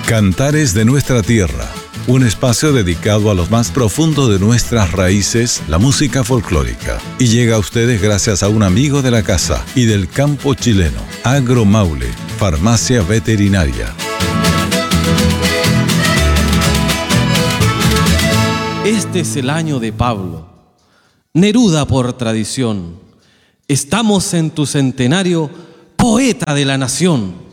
Cantares de nuestra tierra, un espacio dedicado a lo más profundo de nuestras raíces, la música folclórica. Y llega a ustedes gracias a un amigo de la casa y del campo chileno, Agromaule, farmacia veterinaria. Este es el año de Pablo, Neruda por tradición. Estamos en tu centenario, poeta de la nación.